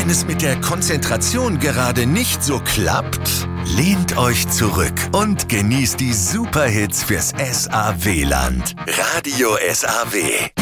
Wenn es mit der Konzentration gerade nicht so klappt, lehnt euch zurück und genießt die Superhits fürs SAW-Land. Radio SAW.